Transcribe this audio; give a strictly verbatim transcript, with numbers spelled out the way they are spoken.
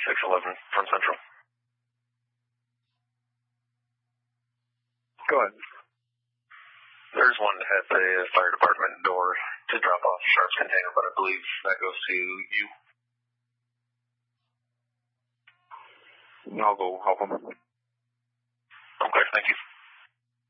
six eleven from Central. Go ahead. There's one at the fire department door to drop off Sharp's container, but I believe that goes to you. I'll go help him. Okay, thank you.